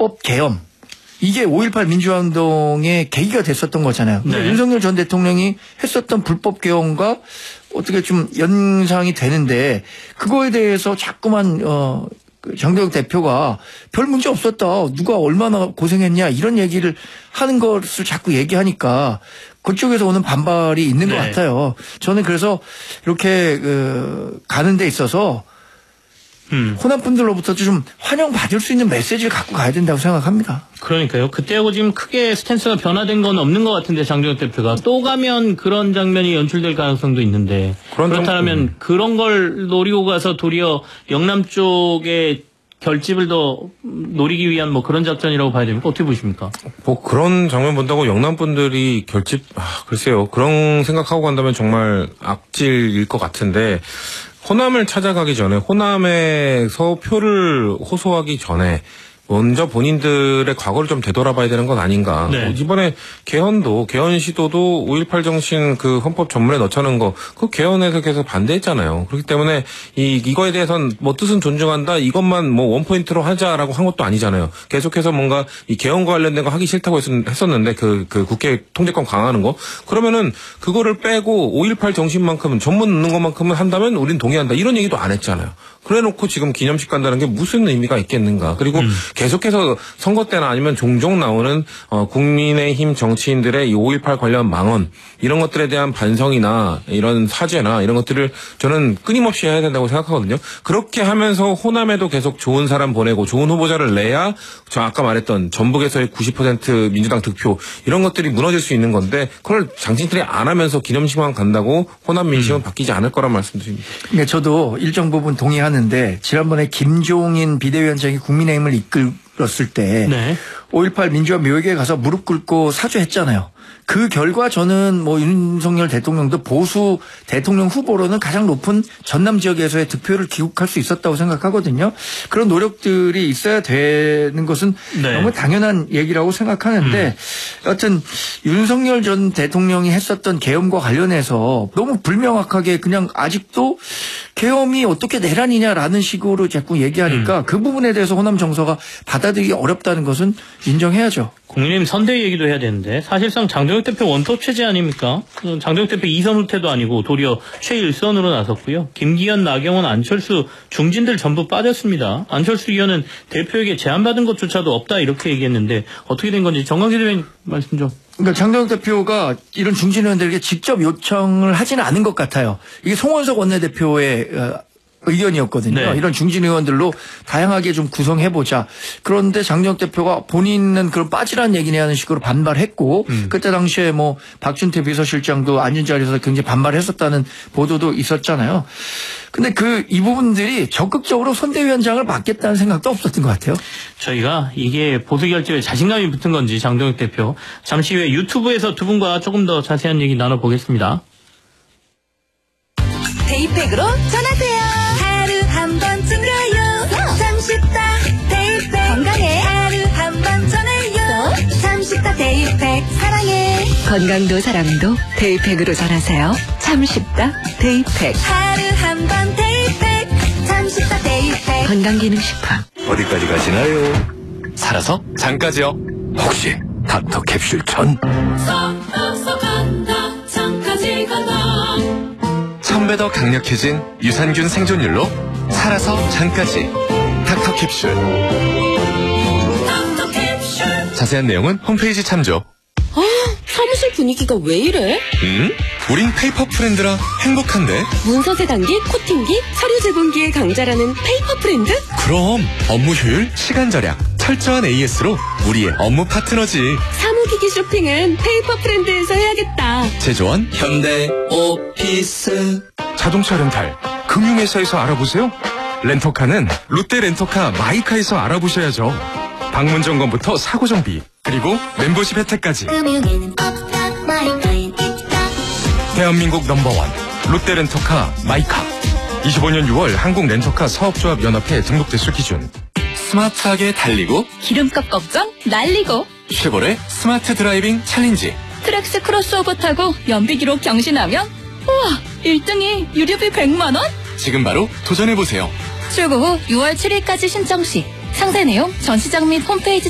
불법 계엄. 이게 5.18 민주화운동의 계기가 됐었던 거잖아요. 네. 윤석열 전 대통령이 했었던 불법 계엄과 어떻게 좀 연상이 되는데 그거에 대해서 자꾸만 장도혁 대표가 별 문제 없었다. 누가 얼마나 고생했냐 이런 얘기를 하는 것을 자꾸 얘기하니까 그쪽에서 오는 반발이 있는 것 같아요. 저는 그래서 이렇게 가는 데 있어서 호남 분들로부터도 좀 환영받을 수 있는 메시지를 갖고 가야 된다고 생각합니다. 그러니까요. 그때하고 지금 크게 스탠스가 변화된 건 없는 것 같은데 장도혁 대표가 또 가면 그런 장면이 연출될 가능성도 있는데 그렇다면 그런 걸 노리고 가서 도리어 영남 쪽에 결집을 더 노리기 위한 뭐 그런 작전이라고 봐야 됩니까? 어떻게 보십니까? 뭐 그런 장면 본다고 영남 분들이 결집 글쎄요. 그런 생각하고 간다면 정말 악질일 것 같은데 호남을 찾아가기 전에 호남에서 표를 호소하기 전에 먼저 본인들의 과거를 좀 되돌아봐야 되는 건 아닌가. 네. 이번에 개헌 시도도 5.18 정신 그 헌법 전문에 넣자는 거, 그 개헌에서 계속 반대했잖아요. 그렇기 때문에 이거에 대해서는 뭐 뜻은 존중한다, 이것만 뭐 원포인트로 하자라고 한 것도 아니잖아요. 계속해서 뭔가 이 개헌과 관련된 거 하기 싫다고 했었는데 그 국회 통제권 강화하는 거. 그러면은 그거를 빼고 5.18 정신만큼은 전문 넣는 것만큼은 한다면 우린 동의한다. 이런 얘기도 안 했잖아요. 그래 놓고 지금 기념식 간다는 게 무슨 의미가 있겠는가. 그리고 계속해서 선거 때나 아니면 종종 나오는 국민의힘 정치인들의 이 5.18 관련 망언 이런 것들에 대한 반성이나 이런 사죄나 이런 것들을 저는 끊임없이 해야 된다고 생각하거든요. 그렇게 하면서 호남에도 계속 좋은 사람 보내고 좋은 후보자를 내야 저 아까 말했던 전북에서의 90% 민주당 득표 이런 것들이 무너질 수 있는 건데 그걸 장진들이 안 하면서 기념식만 간다고 호남 민심은 바뀌지 않을 거란 말씀드립니다. 네, 저도 일정 부분 동의하는데 지난번에 김종인 비대위원장이 국민의힘을 이끌었을 때 5.18 민주화 묘역에 가서 무릎 꿇고 사죄했잖아요. 그 결과 저는 뭐 윤석열 대통령도 보수 대통령 후보로는 가장 높은 전남 지역에서의 득표를 기록할 수 있었다고 생각하거든요. 그런 노력들이 있어야 되는 것은 너무 당연한 얘기라고 생각하는데 여하튼 윤석열 전 대통령이 했었던 계엄과 관련해서 너무 불명확하게 그냥 아직도 계엄이 어떻게 내란이냐라는 식으로 자꾸 얘기하니까 그 부분에 대해서 호남 정서가 받아들이기 어렵다는 것은 인정해야죠. 국민의힘 선대위 얘기도 해야 되는데 사실상 장도혁 대표 원톱 체제 아닙니까? 장도혁 대표 2선 후퇴도 아니고 도리어 최1선으로 나섰고요. 김기현, 나경원, 안철수 중진들 전부 빠졌습니다. 안철수 의원은 대표에게 제안받은 것조차도 없다 이렇게 얘기했는데 어떻게 된 건지 정광재 대변인 말씀 좀. 그러니까 장도혁 대표가 이런 중진 의원들에게 직접 요청을 하지는 않은 것 같아요. 이게 송원석 원내대표의 의견이었거든요. 이런 중진 의원들로 다양하게 좀 구성해보자. 그런데 장도혁 대표가 본인은 그런 빠지라는 얘기냐는 식으로 반발했고 그때 당시에 뭐 박준태 비서실장도 앉은 자리에서 굉장히 반발했었다는 보도도 있었잖아요. 근데 이 부분들이 적극적으로 선대위원장을 맡겠다는 생각도 없었던 것 같아요. 저희가 이게 보수 결집에 자신감이 붙은 건지 장도혁 대표 잠시 후에 유튜브에서 두 분과 조금 더 자세한 얘기 나눠보겠습니다. 데이팩으로 전하세요. 하루 한 번쯤가요. 참 쉽다. 데이팩. 건강해. 하루 한 번 전해요. 참 쉽다. 데이팩. 사랑해. 건강도 사랑도 데이팩으로 전하세요. 참 쉽다. 데이팩. 하루 한 번 데이팩. 참 쉽다. 데이팩. 건강기능식품. 어디까지 가시나요? 살아서 장까지요. 혹시 닥터 캡슐 전? 살아서 간다. 장까지 간다. 1000배 더 강력해진 유산균 생존율로 살아서 장까지 닥터 캡슐. 자세한 내용은 홈페이지 참조. 사무실 분위기가 왜 이래? 우린 페이퍼 프렌드라 행복한데. 문서세 단기, 코팅기, 서류 제공기의 강자라는 페이퍼 프렌드? 그럼 업무 효율, 시간 절약, 철저한 AS로 우리의 업무 파트너지. 사무기기 쇼핑은 페이퍼 프렌드에서 해야겠다. 제조원 현대 오피스. 자동차 렌탈 금융회사에서 알아보세요. 렌터카는 롯데 렌터카 마이카에서 알아보셔야죠. 방문 점검부터 사고 정비 그리고 멤버십 혜택까지. 금융에는 없다. 마이카엔 있다. 대한민국 넘버원 롯데 렌터카 마이카. 25년 6월 한국 렌터카 사업조합 연합회 등록 대수 기준. 스마트하게 달리고 기름값 걱정 날리고. 쉐보레 스마트 드라이빙 챌린지. 트랙스 크로스오버 타고 연비 기록 경신하면 우와 1등이 유류비 100만 원? 지금 바로 도전해보세요. 출고 후 6월 7일까지 신청 시 상세 내용 전시장 및 홈페이지